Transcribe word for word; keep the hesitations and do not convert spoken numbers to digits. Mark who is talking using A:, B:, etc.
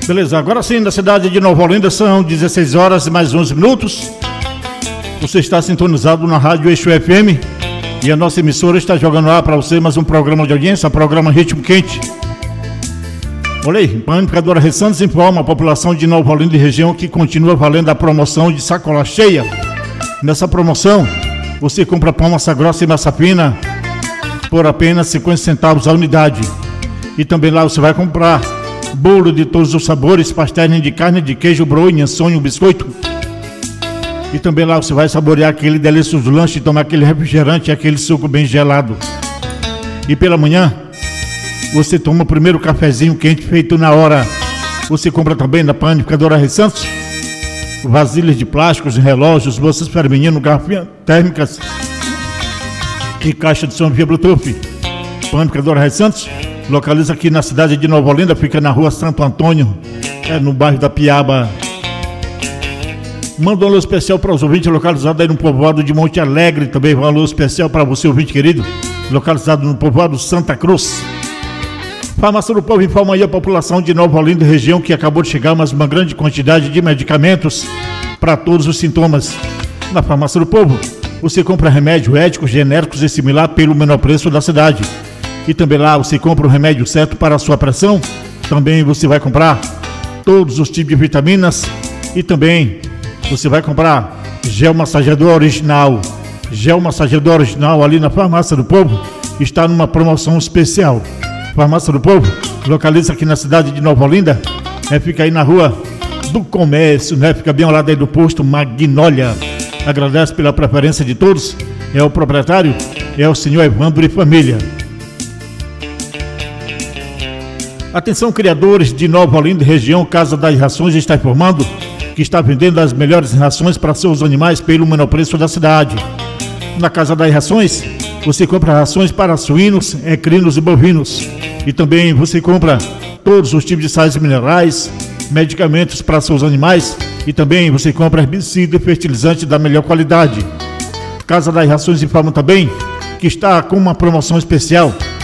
A: Beleza, agora sim, na cidade de Nova Olinda são dezesseis horas e mais onze minutos. Você está sintonizado na Rádio Eixo F M e a nossa emissora está jogando lá para você mais um programa de audiência, programa Ritmo Quente. Olha aí, Panificadora Resantos informa a população de Nova Olinda e região que continua valendo a promoção de sacola cheia. Nessa promoção, você compra pão, massa grossa e massa fina por apenas cinquenta centavos a unidade. E também lá você vai comprar bolo de todos os sabores, pastéis de carne, de queijo, bronha, sonho, biscoito. E também lá você vai saborear aquele delicioso lanche, tomar aquele refrigerante e aquele suco bem gelado. E pela manhã, você toma o primeiro cafezinho quente feito na hora. Você compra também na Panificadora Resantos vasilhas de plásticos, relógios, bolsas para menino, garrafinhas térmicas e caixa de som via Bluetooth. Panificadora Resantos localiza aqui na cidade de Nova Olinda, fica na rua Santo Antônio, é no bairro da Piaba. Manda um alô especial para os ouvintes localizados aí no povoado de Monte Alegre, também um alô especial para você, ouvinte querido, localizado no povoado Santa Cruz. Farmácia do Povo informa aí a população de Nova Olinda e região que acabou de chegar mais uma grande quantidade de medicamentos para todos os sintomas. Na Farmácia do Povo, você compra remédio éticos, genéricos e similar pelo menor preço da cidade. E também lá você compra o remédio certo para a sua pressão. Também você vai comprar todos os tipos de vitaminas. E também você vai comprar gel massageador original. Gel massageador original ali na Farmácia do Povo está numa promoção especial. Farmácia do Povo localiza aqui na cidade de Nova Olinda. É, fica aí na rua do Comércio, né? Fica bem ao lado aí do posto Magnólia. Agradece pela preferência de todos. É o proprietário, é o senhor Evandro e família. Atenção, criadores de Nova Olinda e região, Casa das Rações está informando que está vendendo as melhores rações para seus animais pelo menor preço da cidade. Na Casa das Rações, você compra rações para suínos, equinos e bovinos. E também você compra todos os tipos de sais minerais, medicamentos para seus animais. E também você compra herbicida e fertilizante da melhor qualidade. Casa das Rações informa também que está com uma promoção especial.